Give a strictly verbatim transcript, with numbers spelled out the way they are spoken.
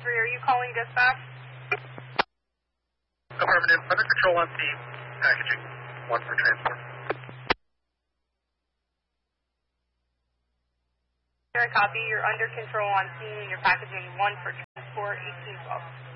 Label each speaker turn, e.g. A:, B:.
A: three, are you calling dispatch?
B: Affirmative. Under control on scene. Packaging. One for transport.
A: Copy. You're under control on scene. You're packaging one for transport. eighteen twelve.